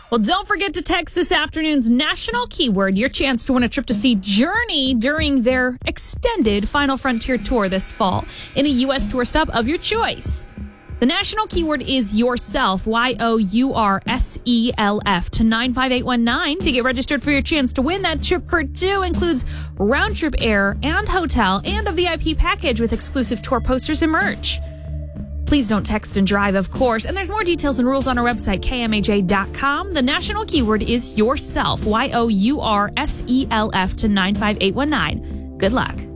Well, don't forget to text this afternoon's national keyword, your chance to win a trip to see Journey during their extended Final Frontier tour this fall in a U.S. tour stop of your choice. The national keyword is yourself, YOURSELF, to 95819 to get registered for your chance to win. That trip for two includes round-trip air and hotel and a VIP package with exclusive tour posters and merch. Please don't text and drive, of course. And there's more details and rules on our website, kmaj.com. The national keyword is yourself, YOURSELF, to 95819. Good luck.